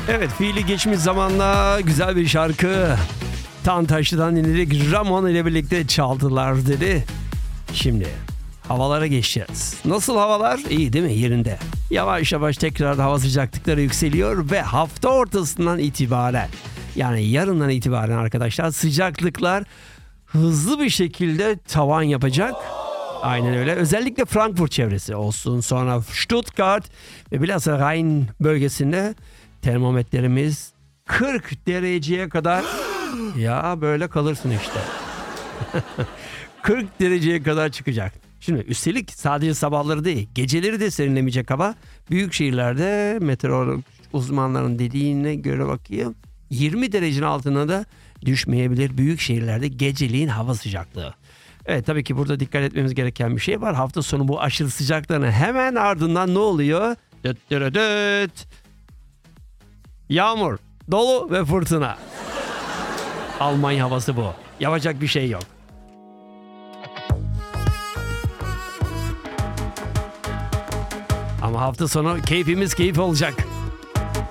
Evet, fiili geçmiş zamanla güzel bir şarkı. Tantaşlı'dan dinledik. Ramon ile birlikte çaldılar dedi. Şimdi havalara geçeceğiz. Nasıl havalar? İyi değil mi? Yerinde. Yavaş yavaş tekrar hava sıcaklıkları yükseliyor ve hafta ortasından itibaren, yani yarından itibaren arkadaşlar, sıcaklıklar hızlı bir şekilde tavan yapacak. Aynen öyle. Özellikle Frankfurt çevresi olsun, sonra Stuttgart ve bilhassa Rhein bölgesinde termometrelerimiz 40 dereceye kadar ya böyle kalırsın işte. 40 dereceye kadar çıkacak. Şimdi üstelik sadece sabahları değil, geceleri de serinlemeyecek hava. Büyük şehirlerde meteorolog uzmanların dediğine göre bakayım 20 derecenin altına da düşmeyebilir büyük şehirlerde geceliğin hava sıcaklığı. Evet, tabii ki burada dikkat etmemiz gereken bir şey var. Hafta sonu bu aşırı sıcakların hemen ardından ne oluyor? Dıt dırı dıt. Yağmur, dolu ve fırtına. Almanya havası bu. Yapacak bir şey yok. Ama hafta sonu keyfimiz keyif olacak.